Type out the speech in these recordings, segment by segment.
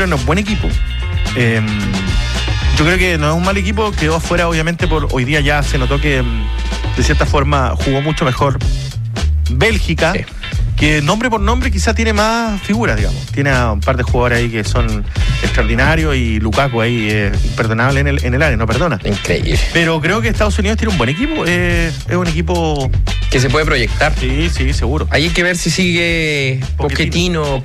Petrolero no es buen equipo. Yo creo que no es un mal equipo, quedó afuera obviamente por hoy día ya se notó que de cierta forma jugó mucho mejor Bélgica, sí, que nombre por nombre quizá tiene más figuras, digamos. Tiene a un par de jugadores ahí que son extraordinarios y Lukaku ahí imperdonable en el área, no perdona. Increíble. Pero creo que Estados Unidos tiene un buen equipo, es un equipo que se puede proyectar. Sí, seguro. Hay que ver si sigue Pochettino,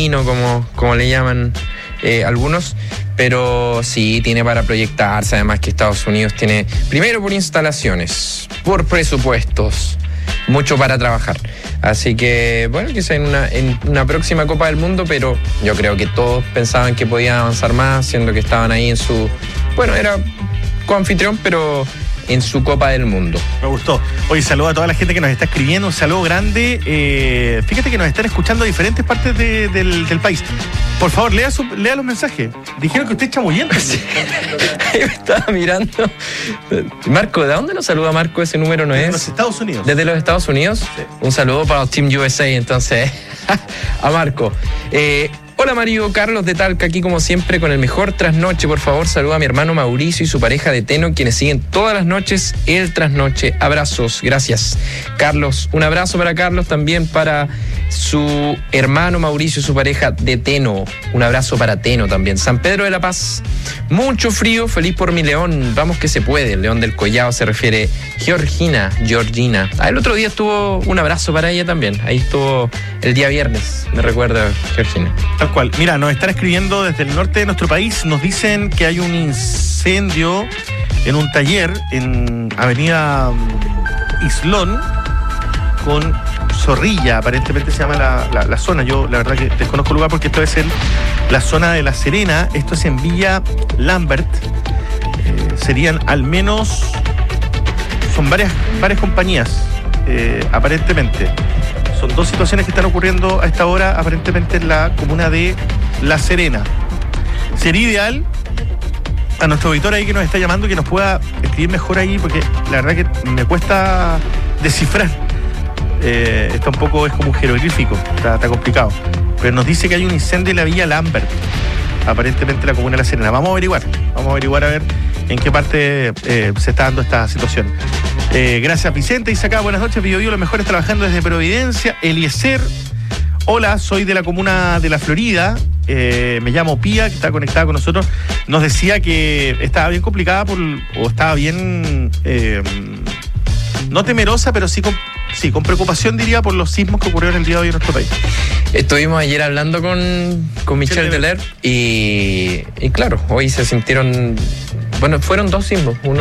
como le llaman algunos, pero sí tiene para proyectarse. Además que Estados Unidos tiene, primero por instalaciones, por presupuestos, mucho para trabajar. Así que, bueno, quizá en una próxima Copa del Mundo, pero yo creo que todos pensaban que podían avanzar más, siendo que estaban ahí en su... Bueno, era coanfitrión, pero en su Copa del Mundo. Me gustó. Oye, saludo a toda la gente que nos está escribiendo, un saludo grande. Fíjate que nos están escuchando de diferentes partes del país. Por favor, lea los mensajes. Dijeron que usted es chamullento. Sí. Me estaba mirando. Marco, ¿de dónde nos saluda Marco? Ese número no es. Desde los Estados Unidos. ¿Desde los Estados Unidos? Sí. Un saludo para los Team USA, entonces, a Marco. Hola Mario, Carlos de Talca, aquí como siempre con el mejor trasnoche. Por favor, saluda a mi hermano Mauricio y su pareja de Teno, quienes siguen todas las noches el trasnoche. Abrazos, gracias. Carlos, un abrazo para Carlos, también para su hermano Mauricio y su pareja de Teno. Un abrazo para Teno también. San Pedro de la Paz, mucho frío, feliz por mi León. Vamos que se puede. El León del Collao se refiere Georgina. El otro día estuvo un abrazo para ella también. Ahí estuvo el día viernes, me recuerda Georgina. Tal cual. Mira, nos están escribiendo desde el norte de nuestro país. Nos dicen que hay un incendio en un taller en Avenida Islón con Zorrilla, aparentemente se llama la zona. Yo la verdad que desconozco el lugar porque esto es la zona de La Serena. Esto es en Villa Lambert. Serían al menos, son varias compañías, aparentemente. Son dos situaciones que están ocurriendo a esta hora, aparentemente en la comuna de La Serena. Sería ideal a nuestro auditor ahí que nos está llamando que nos pueda escribir mejor ahí, porque la verdad que me cuesta descifrar. Está un poco, es como un jeroglífico, está complicado. Pero nos dice que hay un incendio en la Villa Lambert, aparentemente en la comuna de La Serena. Vamos a averiguar a ver en qué parte se está dando esta situación. Gracias Vicente, dice acá, buenas noches, Biobío, los mejores trabajando desde Providencia. Eliezer, hola, soy de la comuna de La Florida, me llamo Pía, que está conectada con nosotros. Nos decía que estaba bien complicada o estaba bien, no temerosa, pero sí con preocupación, diría, por los sismos que ocurrieron el día de hoy en nuestro país. Estuvimos ayer hablando con Michel Deler y claro, hoy se sintieron... Bueno, fueron dos sismos, uno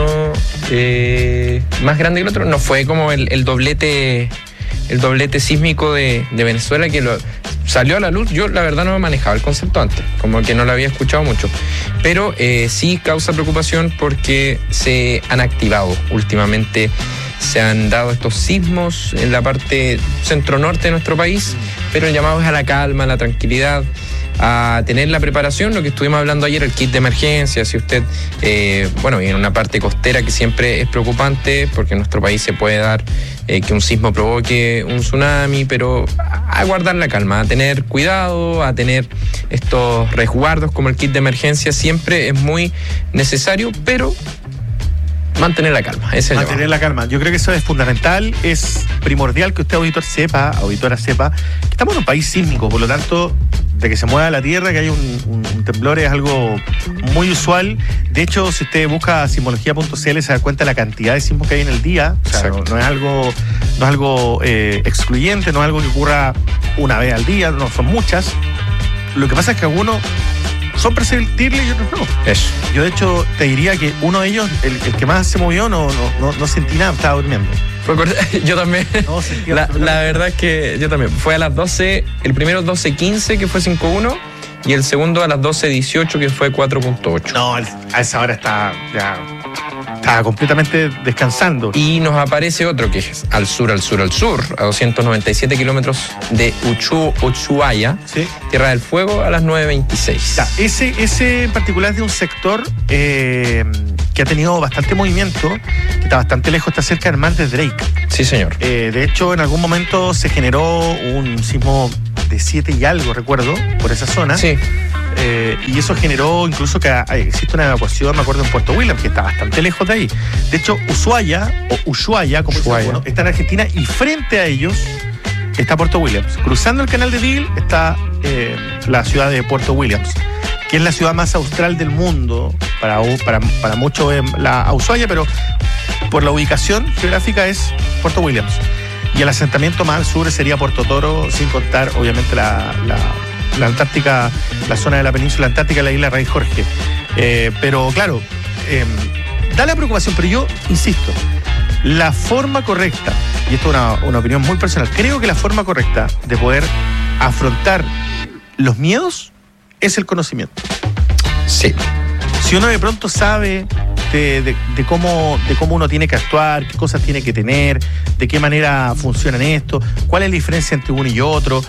más grande que el otro. No fue como el doblete sísmico de Venezuela que salió a la luz. Yo la verdad no me manejaba el concepto antes, como que no lo había escuchado mucho. Pero sí causa preocupación porque se han activado últimamente. Se han dado estos sismos en la parte centro-norte de nuestro país, pero el llamado es a la calma, a la tranquilidad, a tener la preparación, lo que estuvimos hablando ayer, el kit de emergencia. Si usted, en una parte costera que siempre es preocupante, porque en nuestro país se puede dar que un sismo provoque un tsunami, pero a guardar la calma, a tener cuidado, a tener estos resguardos como el kit de emergencia, siempre es muy necesario, pero mantener la calma. Mantener la calma. Yo creo que eso es fundamental, es primordial que usted, auditora, sepa que estamos en un país sísmico, por lo tanto, de que se mueva la tierra, que haya un temblor es algo muy usual. De hecho, si usted busca sismología.cl se da cuenta de la cantidad de sismos que hay en el día. O sea, no es algo excluyente, no es algo que ocurra una vez al día, no, son muchas. Lo que pasa es que algunos son perceptibles y otros no. Eso. Yo de hecho te diría que uno de ellos, el que más se movió, no sentí nada, estaba durmiendo. Yo también. No, la verdad es que yo también. Fue a las 12, el primero 12:15 que fue 5.1 y el segundo a las 12:18 que fue 4.8. No, a esa hora estaba completamente descansando. Y nos aparece otro que es al sur, a 297 kilómetros de Ushuaia, ¿sí? Tierra del Fuego, a las 9:26. Ya, ese en particular es de un sector que ha tenido bastante movimiento, que está bastante lejos, está cerca del mar de Drake. Sí, señor. De hecho, en algún momento se generó un sismo de 7 y algo, recuerdo, por esa zona. Sí. y eso generó incluso que existe una evacuación, me acuerdo, en Puerto Williams, que está bastante lejos de ahí. De hecho, Ushuaia, como se llama, está en Argentina, y frente a ellos está Puerto Williams. Cruzando el canal de Beagle está la ciudad de Puerto Williams, que es la ciudad más austral del mundo, para muchos la Ushuaia, pero por la ubicación geográfica es Puerto Williams. Y el asentamiento más al sur sería Puerto Toro, sin contar, obviamente, la Antártica, la zona de la península antártica, la isla Rey Jorge. Pero claro, da la preocupación, pero yo insisto, la forma correcta, y esto es una opinión muy personal, creo que la forma correcta de poder afrontar los miedos es el conocimiento. Sí. Si uno de pronto sabe de cómo uno tiene que actuar, qué cosas tiene que tener, de qué manera funcionan esto, cuál es la diferencia entre uno y otro,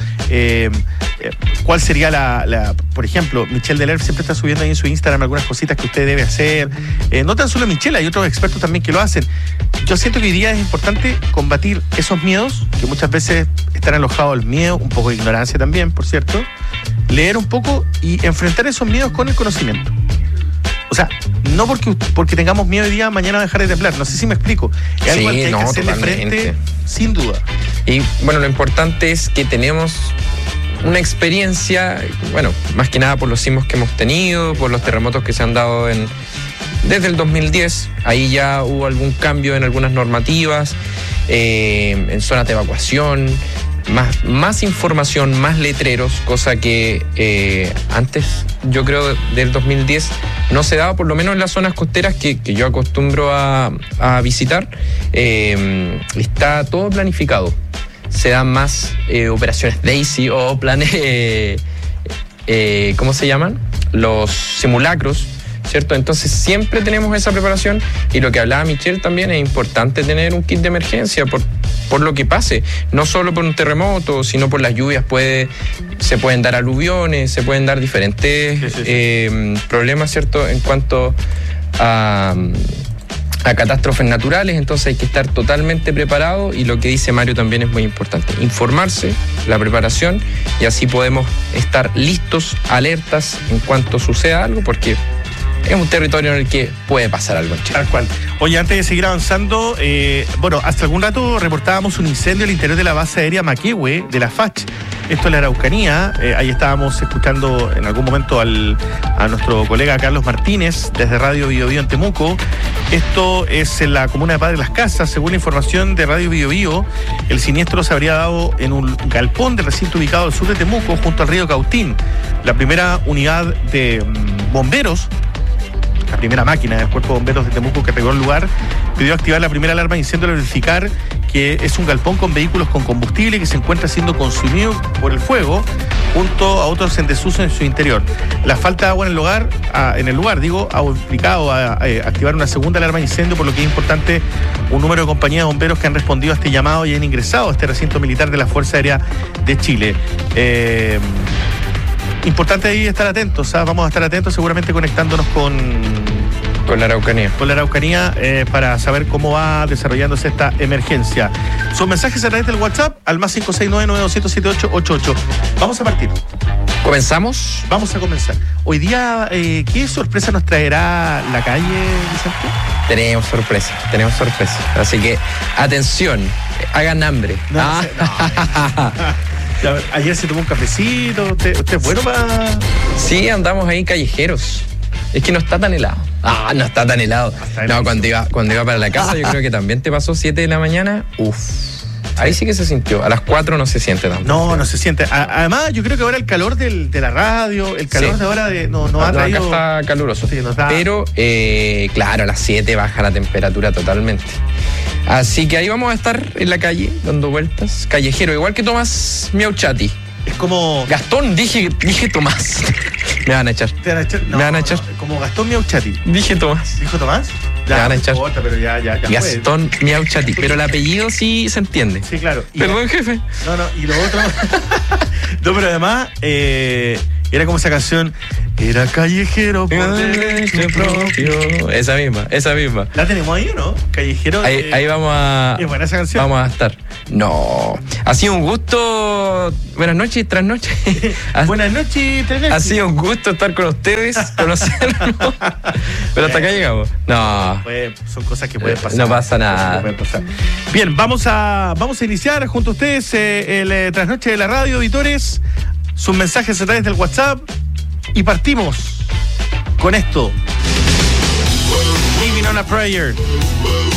cuál sería por ejemplo, Michelle Delerve siempre está subiendo ahí en su Instagram algunas cositas que usted debe hacer. No tan solo Michelle, hay otros expertos también que lo hacen. Yo siento que hoy día es importante combatir esos miedos, que muchas veces están alojados el miedo, un poco de ignorancia también, por cierto, leer un poco y enfrentar esos miedos con el conocimiento. O sea, no porque tengamos miedo hoy día, mañana va a dejar de temblar. No sé si me explico. Es algo al que hay que hacerle frente, sin duda. Y bueno, lo importante es que tenemos una experiencia, bueno, más que nada por los sismos que hemos tenido, por los terremotos que se han dado desde el 2010. Ahí ya hubo algún cambio en algunas normativas, en zonas de evacuación, más información, más letreros, cosa que antes, yo creo, del 2010 no se daba, por lo menos en las zonas costeras que yo acostumbro a visitar. Está todo planificado. Se dan más operaciones DAISY o planes, ¿cómo se llaman? Los simulacros, ¿cierto? Entonces siempre tenemos esa preparación, y lo que hablaba Michelle también, es importante tener un kit de emergencia por lo que pase, no solo por un terremoto, sino por las lluvias. Se pueden dar aluviones, se pueden dar diferentes problemas, ¿cierto? En cuanto a catástrofes naturales. Entonces hay que estar totalmente preparado, y lo que dice Mario también es muy importante: informarse, la preparación, y así podemos estar listos, alertas en cuanto suceda algo, porque es un territorio en el que puede pasar algo en Chile. Tal cual. Oye, antes de seguir avanzando, hasta algún rato reportábamos un incendio al interior de la base aérea Maquehue de la FACH. Esto es la Araucanía. Ahí estábamos escuchando en algún momento a nuestro colega Carlos Martínez desde Radio Biobío en Temuco. Esto es en la comuna de Padre Las Casas. Según la información de Radio Biobío, el siniestro se habría dado en un galpón del recinto ubicado al sur de Temuco, junto al río Cautín. La primera unidad de bomberos, la primera máquina del Cuerpo de Bomberos de Temuco que llegó al lugar, pidió activar la primera alarma de incendio al verificar que es un galpón con vehículos con combustible que se encuentra siendo consumido por el fuego, junto a otros en desuso en su interior. La falta de agua en el lugar, ha obligado a activar una segunda alarma de incendio, por lo que es importante un número de compañías de bomberos que han respondido a este llamado y han ingresado a este recinto militar de la Fuerza Aérea de Chile. Importante ahí estar atentos, vamos a estar atentos, seguramente conectándonos con la Araucanía. Con la Araucanía, para saber cómo va desarrollándose esta emergencia. Sus mensajes a través del WhatsApp al más 569-9200-7888. Vamos a partir. ¿Comenzamos? Vamos a comenzar. Hoy día, ¿qué sorpresa nos traerá la calle, Vicente? Tenemos sorpresa. Así que, atención, hagan hambre. Ayer se tomó un cafecito. ¿Usted es bueno para...? Sí, andamos ahí callejeros. Es que no está tan helado. No está tan helado. No, cuando iba para la casa, yo creo que también te pasó 7 de la mañana. Ahí sí que se sintió. A las 4 no se siente tanto. No se siente. Además, yo creo que ahora el calor de la radio, el calor de ahora no ha traído... Acá está caluroso. Sí, pero, claro, a las 7 baja la temperatura totalmente. Así que ahí vamos a estar en la calle, dando vueltas, callejero, igual que Tomás Miauchati. Es como... Gastón, dije Tomás. Me van a echar. ¿Te van a echar? Me van a echar. Como Gastón Miauchati. Dije Tomás. ¿Dijo Tomás? Me van a echar. Importa, pero ya Gastón Miauchati. Pero el apellido sí se entiende. Sí, claro. Perdón, jefe. Y lo otro... No, pero además, Era como esa canción, era callejero por derecho propio. Esa misma. ¿La tenemos ahí o no? Callejero. Ahí vamos a... Es buena esa canción. Vamos a estar. No. Ha sido un gusto. Buenas noches, tras noches. Buenas noches, tras noches. Ha sido un gusto estar con ustedes, conocernos. Pero hasta acá llegamos. No. Son cosas que pueden pasar. No pasa nada. Bien, vamos a iniciar junto a ustedes el trasnoche de la radio, auditores. Sus mensajes a través del WhatsApp. Y partimos con esto. Living on a Prayer.